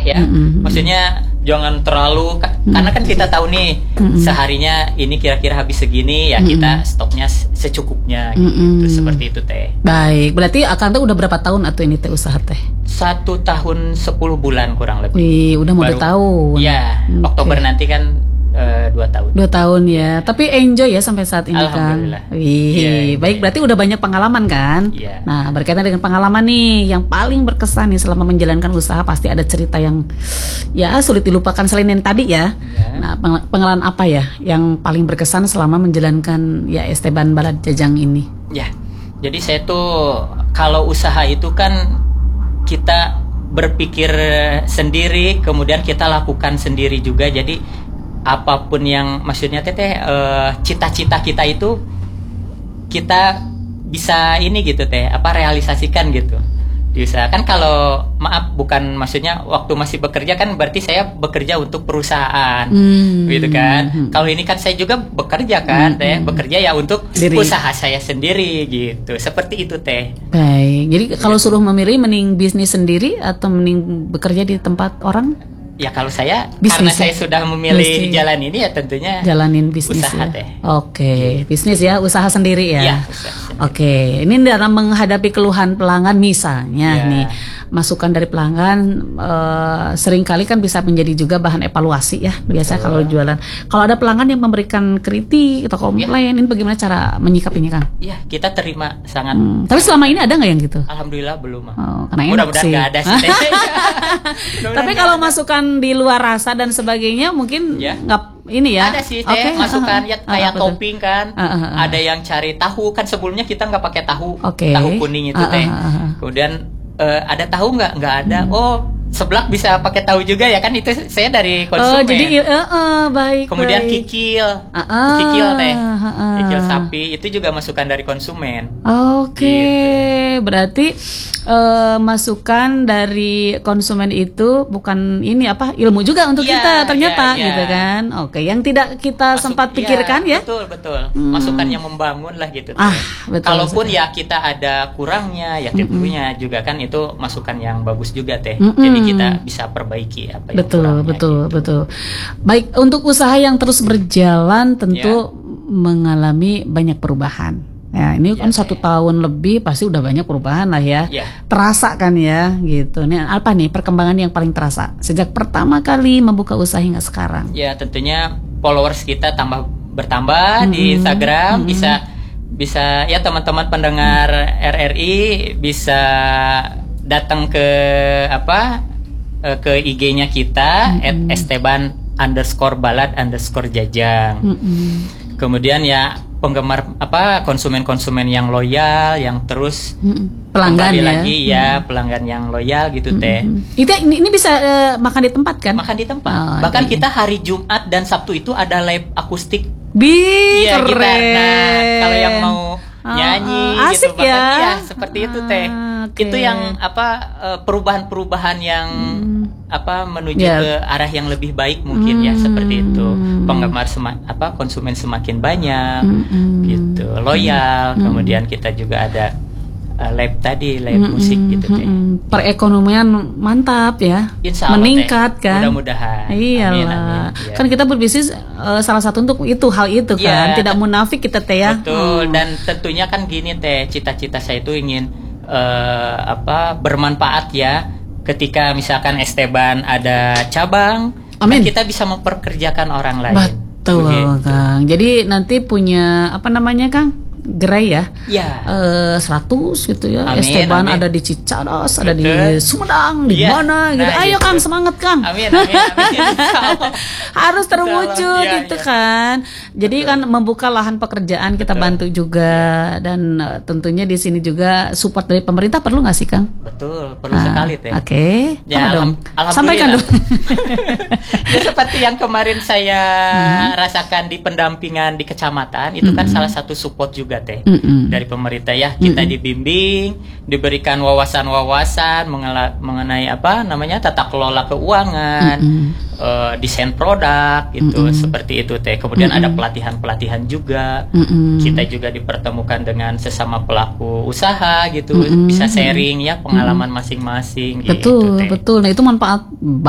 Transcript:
ya. Maksudnya jangan terlalu karena kan kita tahu nih seharinya ini kira-kira habis segini ya, kita stoknya secukupnya gitu. Seperti itu teh. Baik, berarti Akang tuh udah berapa tahun atau ini teh usaha teh? 1 tahun 10 bulan kurang lebih. Wih, udah mau 2 tahun. Iya, Oktober nanti kan 2 tahun. 2 tahun ya. Tapi enjoy ya sampai saat ini Kang. Alhamdulillah. Wih, baik, berarti udah banyak pengalaman kan? Iya. Nah, berkaitan dengan pengalaman nih, yang paling berkesan nih selama menjalankan usaha pasti ada cerita yang ya sulit dilupakan selain yang tadi ya. Nah, pengalaman apa ya yang paling berkesan selama menjalankan ya Esteban Balad Jajang ini? Ya. Jadi saya tuh kalau usaha itu kan kita berpikir sendiri, kemudian kita lakukan sendiri juga. Jadi apapun yang maksudnya cita-cita kita itu kita bisa ini gitu realisasikan gitu. Diusahakan kalau bukan maksudnya waktu masih bekerja kan berarti saya bekerja untuk perusahaan gitu kan. Kalau ini kan saya juga bekerja kan bekerja ya untuk usaha saya sendiri gitu. Seperti itu teh. Baik. Jadi kalau suruh memilih mending bisnis sendiri atau mending bekerja di tempat orang? Ya kalau saya bisnis, karena saya sudah memilih jalan ini ya tentunya jalanin bisnis usaha ya. teh. Oke, bisnis ya, usaha sendiri ya. Ya Oke, ini dalam menghadapi keluhan pelanggan misalnya nih, masukan dari pelanggan seringkali kan bisa menjadi juga bahan evaluasi ya. Biasa kalau jualan. Kalau ada pelanggan yang memberikan kritik atau komplain, ini bagaimana cara menyikapinya Kang? Iya, kita terima sangat. Tapi selama ini ada nggak yang gitu? Alhamdulillah belum. Karena enak mudah-mudahan sih. nggak ada sih. Tapi kalau masukan di luar rasa dan sebagainya mungkin nggak ini ya. Ada sih masukan ya kayak topping kan. Ada yang cari tahu kan sebelumnya kita nggak pakai tahu kuning itu teh. Kemudian ada tahu nggak ada. Oh seblak bisa pakai tahu juga ya kan, itu saya dari konsumen. Jadi baik. Kemudian baik. kikil teh, kikil sapi itu juga masukan dari konsumen. Oke, gitu. Berarti masukan dari konsumen itu bukan ini ilmu juga untuk kita ternyata gitu kan. Oke, yang tidak kita sempat pikirkan ya. Betul. Masukan yang membangun lah gitu. Betul. Kalaupun ya kita ada kurangnya ya tentunya juga kan itu masukan yang bagus juga teh. Jadi kita bisa perbaiki apa yang kurangnya. Betul. Baik, untuk usaha yang terus berjalan tentu mengalami banyak perubahan. Ya, ini kan 1 tahun lebih pasti udah banyak perubahan lah ya. Terasa kan ya gitu. Ini apa nih perkembangan yang paling terasa sejak pertama kali membuka usaha hingga sekarang? Ya, tentunya followers kita bertambah di Instagram, bisa ya teman-teman pendengar RRI bisa datang ke ke IG-nya kita @esteban_balad_jajang. Kemudian ya penggemar konsumen-konsumen yang loyal yang terus pelanggan lagi pelanggan yang loyal gitu teh. Ini bisa makan di tempat kan? Makan di tempat. Bahkan kita hari Jumat dan Sabtu itu ada live akustik. Keren. Gitar. Nah, kalau yang mau nyanyi asik gitu ya. Seperti itu teh. Itu yang perubahan-perubahan yang menuju ke arah yang lebih baik mungkin ya, seperti itu. Penggemar konsumen semakin banyak gitu, loyal. Kemudian kita juga ada live musik gitu teh. Perekonomian mantap ya. Insya Allah meningkat kan. Mudah-mudahan. Iyalah. Amin. Kan kita berbisnis salah satu untuk hal itu kan. Tidak munafik kita teh ya. Betul. Dan tentunya kan gini teh, cita-cita saya itu ingin bermanfaat ya. Ketika misalkan Esteban ada cabang, kan kita bisa memperkerjakan orang lain. Betul, Kang. Jadi nanti punya Kang? Gerai ya, 100 gitu ya. Esteban ada di Cicadas, ada di Sumedang, di mana gitu. Ayo gitu. Kang, semangat Kang. Amin. Harus terwujud gitu kan. Jadi kan membuka lahan pekerjaan kita bantu juga, dan tentunya di sini juga support dari pemerintah perlu nggak sih Kang? Betul, perlu sekali teh. Oke. Ya, sampaikan dong. Ya, seperti yang kemarin saya rasakan di pendampingan di kecamatan itu kan salah satu support juga teh dari pemerintah ya. Kita dibimbing, diberikan wawasan-wawasan mengenai tata kelola keuangan, desain produk itu seperti itu teh. Kemudian ada pelatihan-pelatihan juga. Kita juga dipertemukan dengan sesama pelaku usaha gitu, bisa sharing ya pengalaman masing-masing gitu. Betul. Nah, itu manfaat